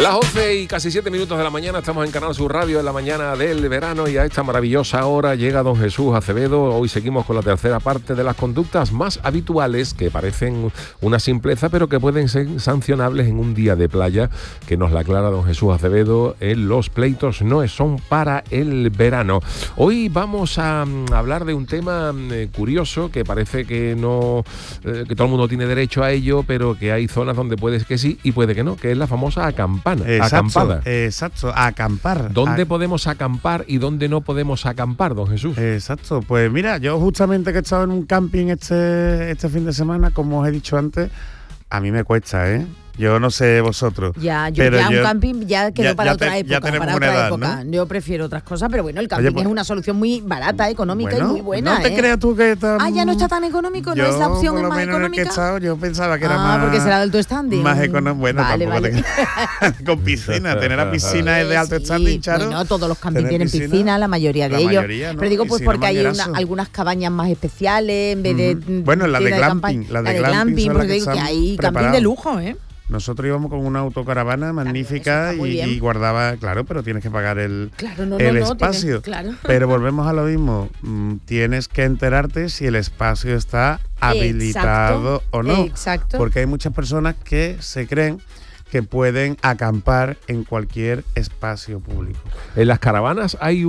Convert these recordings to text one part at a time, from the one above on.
Las 11 y casi 7 minutos de la mañana, estamos en Canal Sur Radio en la mañana del verano y a esta maravillosa hora llega don Jesús Acevedo. Hoy seguimos con la tercera parte de las conductas más habituales que parecen una simpleza pero que pueden ser sancionables en un día de playa, que nos la aclara don Jesús Acevedo en Los pleitos no son para el verano. Hoy vamos a hablar de un tema curioso que parece que no, que todo el mundo tiene derecho a ello, pero que hay zonas donde puede que sí y puede que no, que es la famosa acampada. Acampada. Exacto, acampar. ¿Dónde podemos acampar y dónde no podemos acampar, don Jesús? Exacto, pues mira, yo justamente que he estado en un camping este fin de semana, como os he dicho antes, a mí me cuesta, ¿eh? Yo no sé vosotros. Un camping ya quedó para otra época. Ya tenemos una edad, ¿no? Yo prefiero otras cosas, pero bueno, el camping es una solución muy barata, económica y muy buena. No te creas tú que está... ya no está tan económico, no es la opción más económica. Yo pensaba que era más... porque será de alto standing. Más económico. Bueno, vale. Con piscina. Tener la piscina es de alto standing, Charo. Bueno, todos los campings tienen piscina, la mayoría de ellos. ¿No? Pero digo, pues porque hay algunas cabañas más especiales en vez de... Bueno, las de glamping. Las de glamping, porque digo que hay camping de lujo, ¿eh? Nosotros íbamos con una autocaravana magnífica y guardaba, claro, pero tienes que pagar el espacio. Claro. Pero volvemos a lo mismo, tienes que enterarte si el espacio está habilitado o no. Exacto. Porque hay muchas personas que se creen que pueden acampar en cualquier espacio público. En las caravanas hay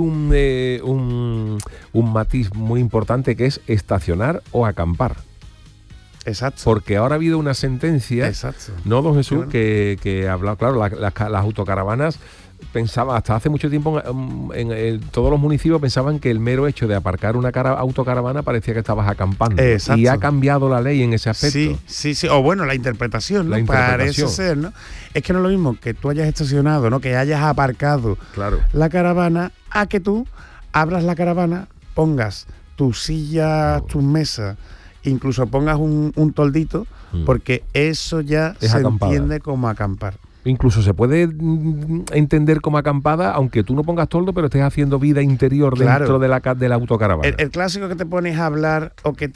un matiz muy importante que es estacionar o acampar. Exacto. Porque ahora ha habido una sentencia, ¿no, don Jesús? Bueno. Que ha hablado, claro, las autocaravanas pensaba, hasta hace mucho tiempo en todos los municipios pensaban que el mero hecho de aparcar una autocaravana parecía que estabas acampando. Exacto. Y ha cambiado la ley en ese aspecto. Sí. O bueno, la interpretación, ¿no? Parece ser, ¿no? Es que no es lo mismo que tú hayas estacionado, ¿no? Que hayas aparcado la caravana, a que tú abras la caravana, pongas tu silla, tus mesas, incluso pongas un toldito, porque eso ya se entiende como acampar. Incluso se puede entender como acampada, aunque tú no pongas toldo, pero estés haciendo vida interior dentro de la autocaravana. El clásico que te pones a hablar o que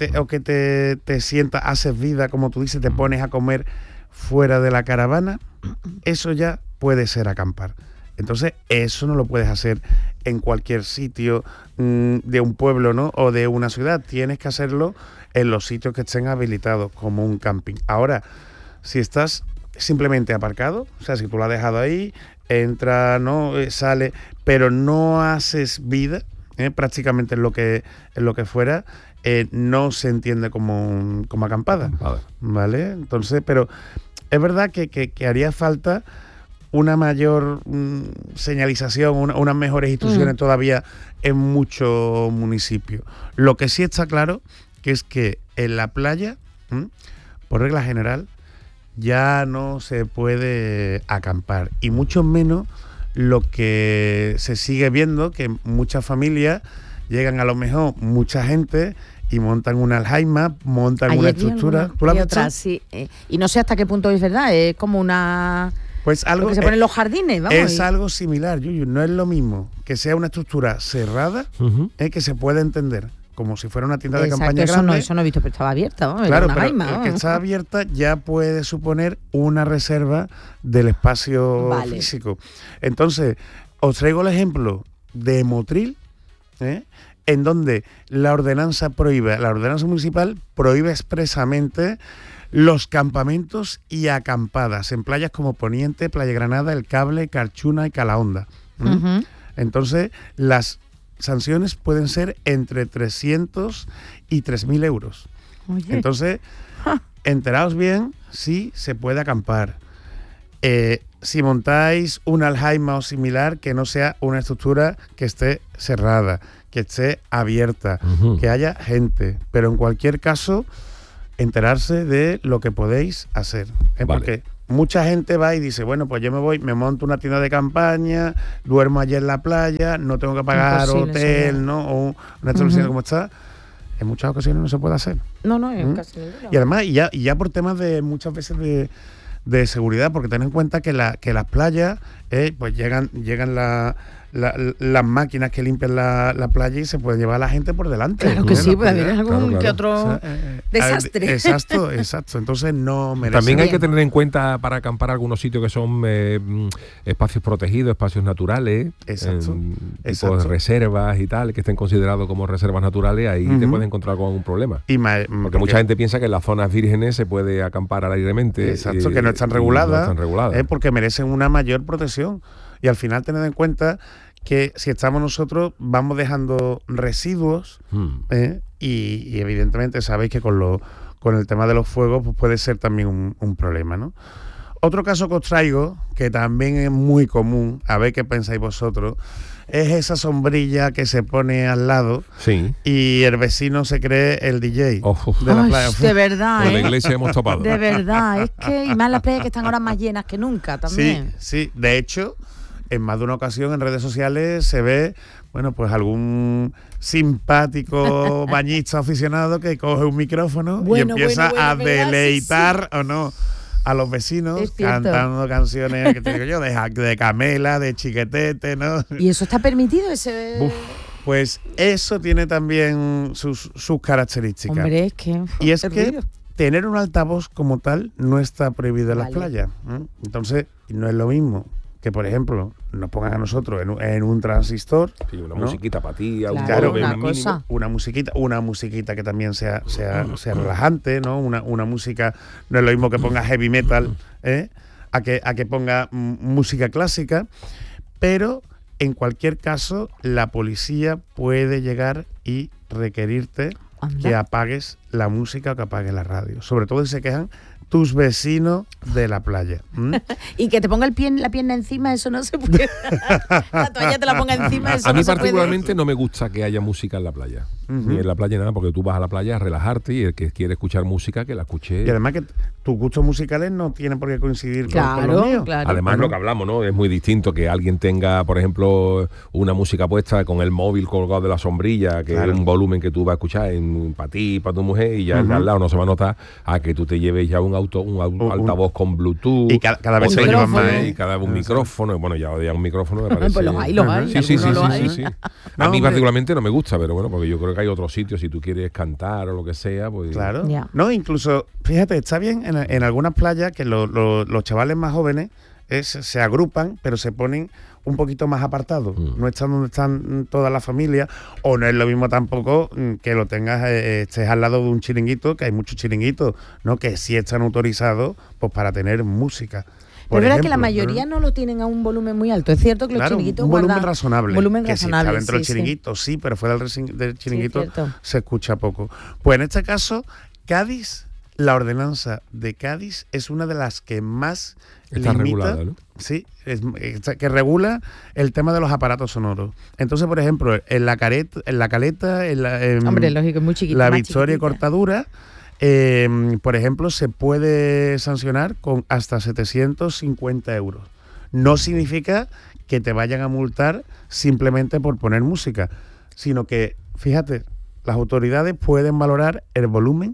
te sientas, haces vida, como tú dices, te pones a comer fuera de la caravana, eso ya puede ser acampar. Entonces, eso no lo puedes hacer en cualquier sitio de un pueblo, ¿no? O de una ciudad. Tienes que hacerlo en los sitios que estén habilitados, como un camping. Ahora, si estás simplemente aparcado, o sea, si tú lo has dejado ahí, entra, ¿no? Sale, pero no haces vida, prácticamente en lo que fuera, no se entiende como acampada. ¿Vale? Entonces, pero es verdad que haría falta una mayor señalización, unas mejores instrucciones todavía en muchos municipios. Lo que sí está claro que es que en la playa, por regla general, ya no se puede acampar, y mucho menos lo que se sigue viendo, que muchas familias llegan a lo mejor mucha gente y montan una aljaima, montan una estructura. ¿Tú la has visto? Sí. Y no sé hasta qué punto es verdad, es como una... Pues algo que se pone en los jardines, vamos. Es algo similar, Yuyu. No es lo mismo que sea una estructura cerrada, que se pueda entender como si fuera una tienda de campaña grande. Eso no he visto, pero estaba abierta, ¿no? Claro, pero el que está abierta ya puede suponer una reserva del espacio físico. Entonces, os traigo el ejemplo de Motril, en donde la ordenanza municipal prohíbe expresamente los campamentos y acampadas en playas como Poniente, Playa Granada, El Cable, Carchuna y Calahonda. Entonces, las sanciones pueden ser entre 300 y 3.000 euros. Oye. Entonces, enteraos bien si se puede acampar. Si montáis una aljaima o similar, que no sea una estructura que esté cerrada, que esté abierta, que haya gente. Pero en cualquier caso, enterarse de lo que podéis hacer. Porque mucha gente va y dice, bueno, pues yo me voy, me monto una tienda de campaña, duermo allí en la playa, no tengo que pagar hotel, ¿no? O una establecido como está. En muchas ocasiones no se puede hacer. No, en casi ninguna. Y además, y ya por temas de muchas veces de seguridad, porque ten en cuenta que las playas, pues llegan las máquinas que limpian la playa y se puede llevar a la gente por delante. Claro que sí, puede haber algún que otro desastre. Exacto. Entonces no merece. También hay que tener en cuenta para acampar algunos sitios que son espacios protegidos, espacios naturales, tipo de reservas y tal, que estén considerados como reservas naturales, ahí te puedes encontrar con algún problema. Porque mucha gente piensa que en las zonas vírgenes se puede acampar alegremente. Exacto, que no están reguladas. Porque merecen una mayor protección. Y al final tened en cuenta que si estamos nosotros vamos dejando residuos y evidentemente sabéis que con el tema de los fuegos pues puede ser también un problema, ¿no? Otro caso que os traigo, que también es muy común, a ver qué pensáis vosotros, es esa sombrilla que se pone al lado y el vecino se cree el DJ de la playa. De verdad, Con la iglesia hemos topado. De verdad, es que, y más las playas que están ahora más llenas que nunca también. Sí, de hecho, en más de una ocasión en redes sociales se ve, bueno, pues algún simpático bañista aficionado que coge un micrófono y empieza a deleitar o no a los vecinos cantando canciones que te digo yo, de Camela, de Chiquetete, ¿no? ¿Y eso está permitido? Pues eso tiene también sus características. Hombre, es que... Y es que tener un altavoz como tal no está prohibido en las playas. Entonces, no es lo mismo que, por ejemplo, nos pongan a nosotros en un transistor. Sí, una musiquita para ti, una musiquita que también sea relajante, ¿no? Una música, no es lo mismo que ponga heavy metal, a que ponga música clásica, pero en cualquier caso la policía puede llegar y requerirte que apagues la música o que apagues la radio, sobre todo si se quejan tus vecinos de la playa. Y que te ponga la pierna encima, eso no se puede. La toalla te la ponga encima, eso a mí no se particularmente puede. no me gusta que haya música en la playa. Ni en la playa nada, porque tú vas a la playa a relajarte y el que quiere escuchar música, que la escuche. Y además que tus gustos musicales no tienen por qué coincidir con los míos. Claro. Además, lo que hablamos, ¿no? Es muy distinto que alguien tenga, por ejemplo, una música puesta con el móvil colgado de la sombrilla, que es un volumen que tú vas a escuchar para ti, para tu mujer, y ya al lado no se va a notar a que tú te lleves ya un altavoz con Bluetooth. Y cada vez se lo llevan más, y cada vez un micrófono. Bueno, ya un micrófono me parece. Pues los hay. Sí. A mí particularmente no me gusta, pero bueno, porque yo creo que hay otros sitios, si tú quieres cantar o lo que sea, pues... Claro. No, incluso, fíjate, está bien en algunas playas que los chavales más jóvenes se agrupan, pero se ponen un poquito más apartados. No están donde están todas las familias, o no es lo mismo tampoco que lo tengas, estés al lado de un chiringuito, que hay muchos chiringuitos, ¿no? Que sí están autorizados pues para tener música. Pero es verdad que la mayoría no lo tienen a un volumen muy alto. Es cierto que los chiringuitos un volumen razonable. Que si está dentro del chiringuito, sí, pero fuera del chiringuito se escucha poco. Pues en este caso, Cádiz, la ordenanza de Cádiz es una de las que más está limita, regulada, ¿no? Sí, que regula el tema de los aparatos sonoros. Entonces, por ejemplo, en la Caleta, hombre, lógico, es muy chiquita, la Victoria y Cortadura, por ejemplo, se puede sancionar con hasta 750 euros. No significa que te vayan a multar simplemente por poner música, sino que, fíjate, las autoridades pueden valorar el volumen,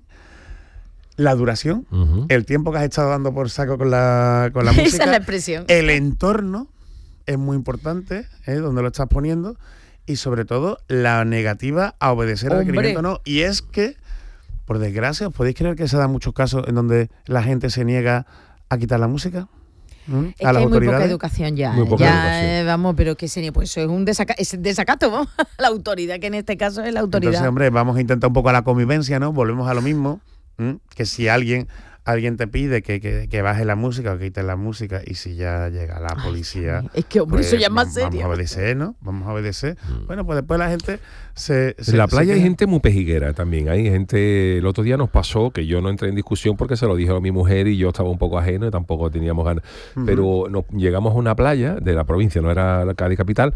la duración, el tiempo que has estado dando por saco con la música. Esa es la expresión. El entorno es muy importante, donde lo estás poniendo, y sobre todo la negativa a obedecer al requerimiento, ¿no? Y es que, por desgracia, ¿os podéis creer que se dan muchos casos en donde la gente se niega a quitar la música? Es que hay muy poca educación ya. Vamos, pero que sería, pues eso es un desacato, vamos, la autoridad, que en este caso es la autoridad. Entonces, hombre, vamos a intentar un poco a la convivencia, ¿no? Volvemos a lo mismo, que si alguien te pide que baje la música o que quite la música, y si ya llega la policía... Es que, hombre, pues, eso ya es más serio. Vamos a obedecer, ¿no? Vamos a obedecer. Bueno, pues después la gente en la playa hay gente muy pejiguera también. Hay gente... El otro día nos pasó, que yo no entré en discusión porque se lo dije a mi mujer y yo estaba un poco ajeno y tampoco teníamos ganas. Pero llegamos a una playa de la provincia, no era la Cádiz capital,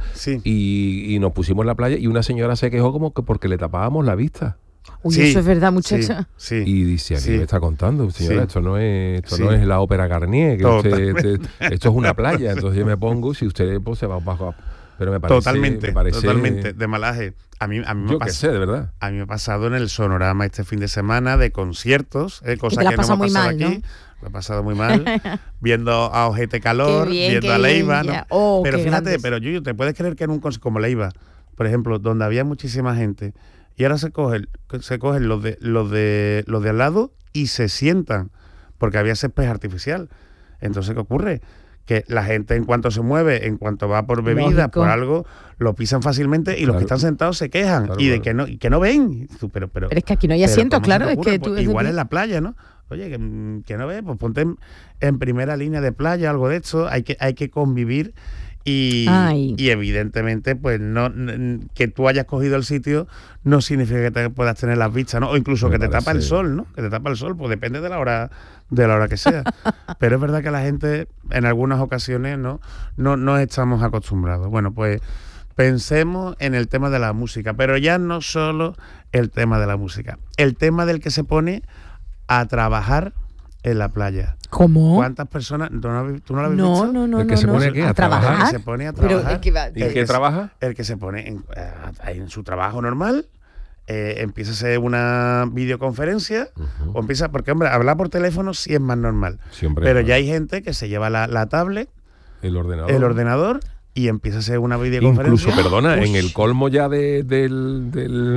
y nos pusimos en la playa y una señora se quejó como que porque le tapábamos la vista. Uy, eso es verdad, muchacha. Sí. Y dice, ¿qué me está contando, señora? Esto no es la ópera Garnier, que esto es una playa. Entonces yo me pongo, si usted pues, se va Pero me parece, totalmente de malaje. A mí yo qué sé, de verdad. A mí me ha pasado en el Sonorama este fin de semana de conciertos, cosa que no me ha pasado aquí. ¿No? Lo he pasado muy mal, viendo a Ojete Calor, viendo a Leiva, ¿no? Pero fíjate, grandes. Pero Yuyu, ¿te puedes creer que en un concierto como Leiva, por ejemplo, donde había muchísima gente, y ahora se cogen los de al lado y se sientan, porque había césped artificial? Entonces, ¿qué ocurre? Que la gente, en cuanto se mueve, en cuanto va por bebidas, por algo, lo pisan fácilmente y los que están sentados se quejan y que no ven. Pero es que aquí no hay asientos, claro. Es que pues igual en la playa, ¿no? Oye, que no ves, pues ponte en primera línea de playa, algo de esto. Hay que convivir y evidentemente, pues no que tú hayas cogido el sitio no significa que te puedas tener las vistas, ¿no? O incluso que te tapa el sol, ¿no? Que te tapa el sol, pues depende de la hora que sea. Pero es verdad que la gente en algunas ocasiones no estamos acostumbrados. Bueno, pues pensemos en el tema de la música, pero ya no solo el tema de la música, el tema del que se pone a trabajar en la playa. ¿Cómo? ¿Cuántas personas? ¿Tú no lo habías visto? No. ¿El que se pone a trabajar? El que se pone a trabajar. ¿Y qué trabaja? El que se pone en su trabajo normal. Empieza a hacer una videoconferencia o empieza, porque hombre, hablar por teléfono sí es más normal, pero ya hay gente que se lleva la tablet, el ordenador y empieza a hacer una videoconferencia. Incluso, perdona, en el colmo ya del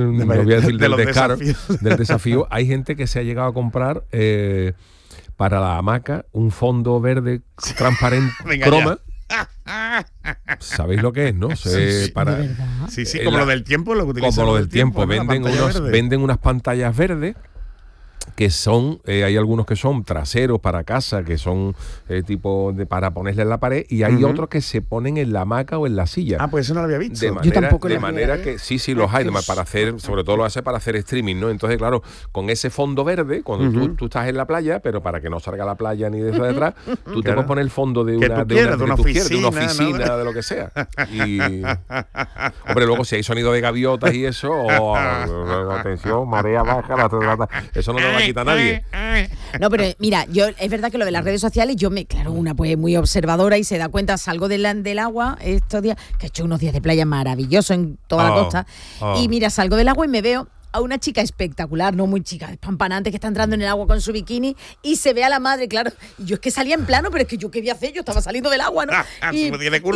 desafío, hay gente que se ha llegado a comprar para la hamaca un fondo verde transparente croma. ¿Sabéis lo que es, no? Sí, como lo del tiempo, lo que utilizan. Como lo del tiempo, venden unas pantallas verdes que son, hay algunos que son traseros para casa, que son para ponerle en la pared, y hay otros que se ponen en la hamaca o en la silla. Ah, pues eso no lo había visto. Yo tampoco de manera que sí los hay, para hacer, sobre todo lo hace para hacer streaming, ¿no? Entonces, claro, con ese fondo verde, cuando tú estás en la playa, pero para que no salga la playa ni de eso detrás, tú te puedes poner el fondo de una oficina, de lo que sea. Y, hombre, luego si hay sonido de gaviotas y eso, atención, marea baja, eso no lo va a quitar nadie. No, pero mira, es verdad que lo de las redes sociales, una pues muy observadora y se da cuenta, salgo del agua estos días, que he hecho unos días de playa maravillosos en toda la costa, y mira, salgo del agua y me veo a una chica espectacular, no muy chica, despampanante, que está entrando en el agua con su bikini y se ve a la madre, claro. Y yo es que salía en plano, pero es que yo qué voy a hacer, yo estaba saliendo del agua, ¿no? Y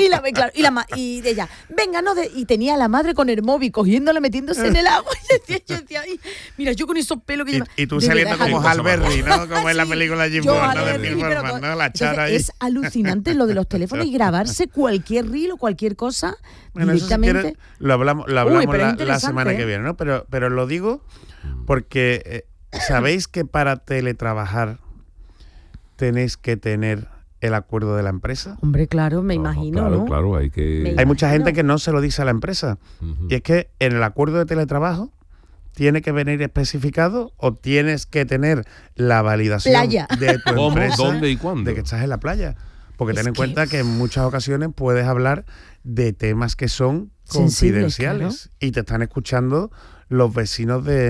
de ella, venga, no, y tenía a la madre con el móvil cogiéndola, metiéndose en el agua. Y yo decía, ay, mira, yo con esos pelos que lleva. Y tú saliendo como Hal Berry, ¿no? Como en la película Jim Bond, ¿no? De Phil Foreman, ¿no? La chara ahí. Es alucinante lo de los teléfonos y grabarse cualquier reel o cualquier cosa. Bueno, directamente. Eso si quieres, lo hablamos la semana que viene, ¿no? Pero lo digo porque sabéis que para teletrabajar tenéis que tener el acuerdo de la empresa. Hombre, claro, me imagino, ¿no? Claro, hay mucha gente que no se lo dice a la empresa. Y es que en el acuerdo de teletrabajo tiene que venir especificado o tienes que tener la validación de tu empresa. ¿Dónde y cuándo? De que estás en la playa. Porque ten en cuenta que en muchas ocasiones puedes hablar de temas que son confidenciales, claro. Y te están escuchando los vecinos de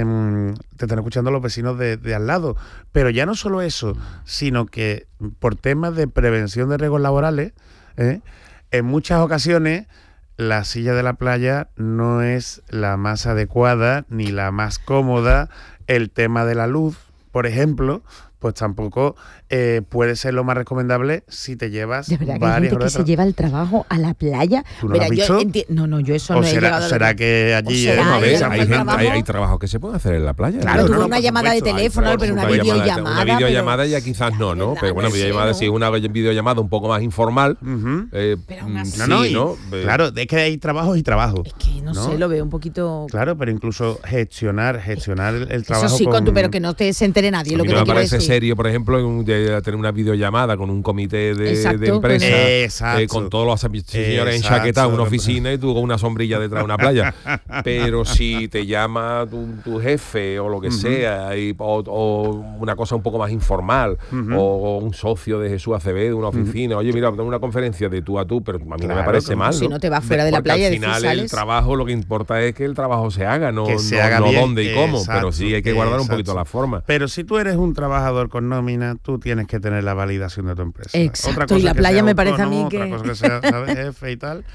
al lado. Pero ya no solo eso, sino que por temas de prevención de riesgos laborales, en muchas ocasiones la silla de la playa no es la más adecuada ni la más cómoda. El tema de la luz, por ejemplo, pues tampoco puede ser lo más recomendable si te llevas de verdad que hay gente que se lleva el trabajo a la playa. ¿Tú no lo has visto? Yo eso no he llegado. ¿Será que allí hay trabajos que se pueden hacer en la playa? Claro, tuvo una llamada de teléfono, pero una videollamada. Una videollamada ya quizás no, pero bueno, videollamada sí es una videollamada un poco más informal. Pero aún así, claro, es que hay trabajos y trabajos. Es que no sé, lo veo un poquito. Claro, pero incluso gestionar el trabajo. Eso sí, pero que no se entere nadie. Lo que me parece serio, por ejemplo, tener una videollamada con un comité de empresa, con todos los señores enchaquetados en una oficina y tú con una sombrilla detrás de una playa. Pero si te llama tu jefe o lo que sea, o una cosa un poco más informal, o un socio de Jesús Acevedo de una oficina, oye, mira, tengo una conferencia de tú a tú, pero a mí no me parece mal, ¿no? Si no te vas fuera de la playa, al final el trabajo, lo que importa es que el trabajo se haga, no dónde y cómo, pero sí hay que guardar un poquito la forma. Pero si tú eres un trabajador con nómina, tú tienes que tener la validación de tu empresa. Exacto, otra cosa y la playa me parece a mí que... Otra cosa que sea, ¿sabes? Jefe y tal.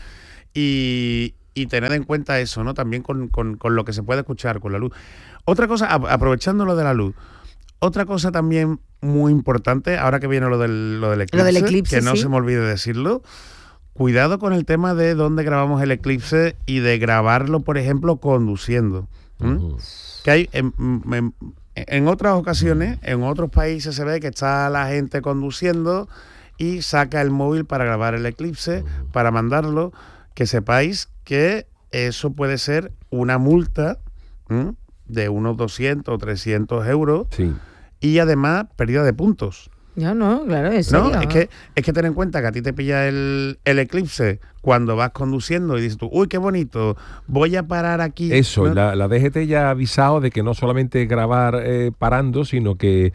y tener en cuenta eso, ¿no? También con lo que se puede escuchar, con la luz. Otra cosa, aprovechando lo de la luz, otra cosa también muy importante, ahora que viene lo del eclipse, que no se me olvide decirlo, cuidado con el tema de dónde grabamos el eclipse y de grabarlo, por ejemplo, conduciendo. Que hay en otras ocasiones, en otros países se ve que está la gente conduciendo y saca el móvil para grabar el eclipse, para mandarlo. Que sepáis que eso puede ser una multa de unos 200 o 300 euros y además pérdida de puntos. No, claro, es serio. No, es que ten en cuenta que a ti te pilla el eclipse cuando vas conduciendo y dices tú, uy, qué bonito, voy a parar aquí. Eso, ¿no? la DGT ya ha avisado de que no solamente grabar parando, sino que,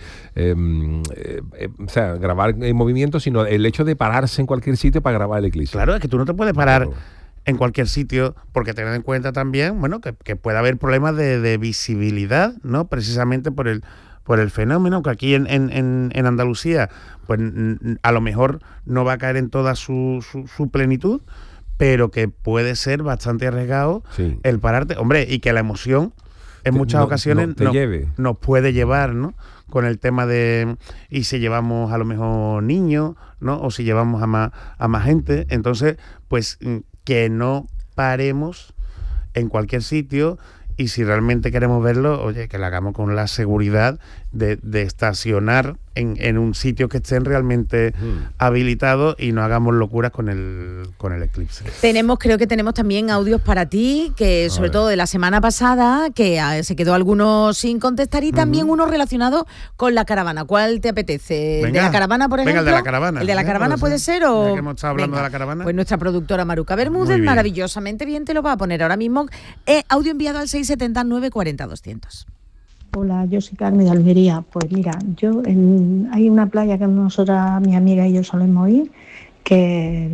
o sea, grabar en movimiento, sino el hecho de pararse en cualquier sitio para grabar el eclipse. Claro, es que tú no te puedes parar en cualquier sitio, porque tened en cuenta también, bueno, que puede haber problemas de visibilidad, ¿no? Precisamente por el fenómeno, que aquí en Andalucía, pues a lo mejor no va a caer en toda su plenitud, pero que puede ser bastante arriesgado el pararte. Hombre, y que la emoción en muchas ocasiones nos puede llevar, ¿no? Con el tema de, y si llevamos a lo mejor niños, ¿no? O si llevamos a más gente, entonces, pues que no paremos en cualquier sitio. Y si realmente queremos verlo, oye, que lo hagamos con la seguridad de estacionar en un sitio que estén realmente habilitados y no hagamos locuras con el eclipse. Creo que tenemos también audios para ti, que sobre todo de la semana pasada, que se quedó algunos sin contestar y también uno relacionado con la caravana. ¿Cuál te apetece? Venga, ¿El de la caravana, por ejemplo? Venga, el de la caravana. ¿El de la caravana puede ser? O... Ya que hemos estado hablando de la caravana. Pues nuestra productora Maruca Bermúdez, maravillosamente bien, te lo va a poner ahora mismo. Audio enviado al 679 40 200. Hola, yo soy Carmen de Almería. Pues mira, hay una playa que nosotras, mi amiga y yo solemos ir, que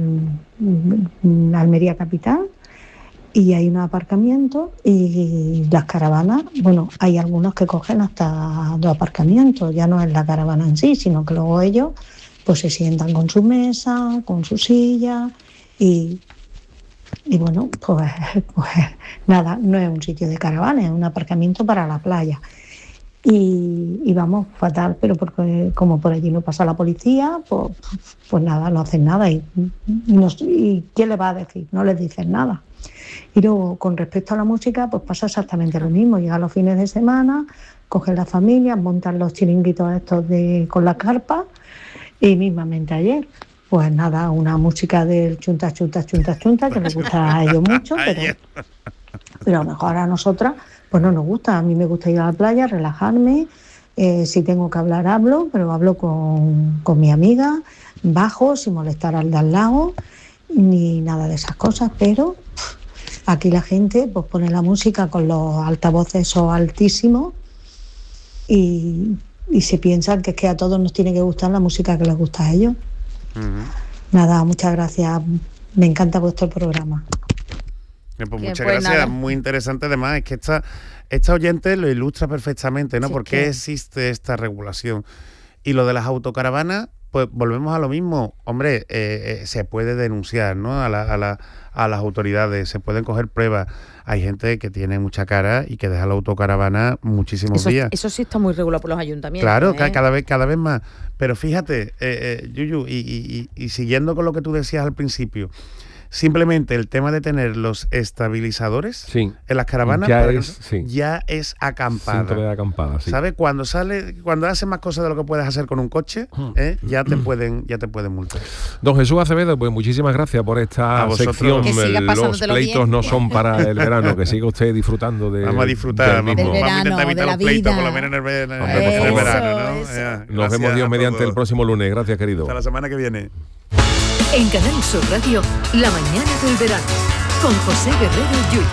es Almería Capital, y hay un aparcamiento y las caravanas, bueno, hay algunos que cogen hasta 2 aparcamientos, ya no es la caravana en sí, sino que luego ellos pues se sientan con su mesa, con su silla y bueno, pues nada, no es un sitio de caravana, es un aparcamiento para la playa. Y vamos, fatal, pero porque como por allí no pasa la policía, pues nada, no hacen nada. ¿Y quién le va a decir? No les dicen nada. Y luego, con respecto a la música, pues pasa exactamente lo mismo. Llegan los fines de semana, cogen las familias, montan los chiringuitos estos con las carpas, y mismamente ayer, pues nada, una música del chunta, chunta, chunta, chunta, que les gusta a ellos mucho, pero a lo mejor a nosotras pues no nos gusta. A mí me gusta ir a la playa, relajarme, si tengo que hablar hablo, pero hablo con mi amiga, bajo, sin molestar al de al lado, ni nada de esas cosas, pero aquí la gente pues pone la música con los altavoces o altísimos y se piensan que es que a todos nos tiene que gustar la música que les gusta a ellos. Nada, muchas gracias, me encanta vuestro programa. Pues muchas gracias, nada. Muy interesante además, es que esta oyente lo ilustra perfectamente, ¿no? ¿Por qué existe esta regulación? Y lo de las autocaravanas, pues volvemos a lo mismo. Hombre, se puede denunciar, ¿no? A las autoridades, se pueden coger pruebas. Hay gente que tiene mucha cara y que deja la autocaravana muchísimos días. Eso sí está muy regulado por los ayuntamientos. Claro, cada vez más. Pero fíjate, Yuyu, y siguiendo con lo que tú decías al principio, simplemente el tema de tener los estabilizadores en las caravanas ya es acampada. Síntoma de acampada, sí. ¿Sabes? Cuando haces más cosas de lo que puedes hacer con un coche, ya te pueden multar. Don Jesús Acevedo, pues muchísimas gracias por esta sección. Los pleitos no son para el verano, que siga usted disfrutando de. Vamos a disfrutar, vamos a intentar evitar los pleitos, por lo menos en el verano, ¿no? Nos vemos Dios mediante el próximo lunes. Gracias, querido. Hasta la semana que viene. En Canal Sur Radio, La Mañana del Verano, con José Guerrero Yuyu.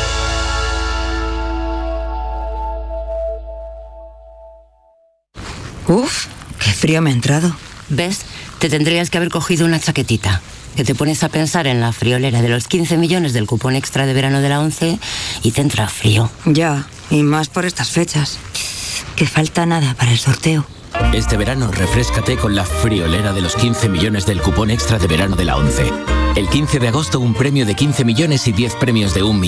Uf, qué frío me ha entrado. ¿Ves? Te tendrías que haber cogido una chaquetita. Que te pones a pensar en la friolera de los 15 millones del cupón extra de verano de la ONCE y te entra frío. Ya, y más por estas fechas. Que falta nada para el sorteo. Este verano refréscate con la friolera de los 15 millones del cupón extra de verano de la ONCE. El 15 de agosto un premio de 15 millones y 10 premios de 1 millón.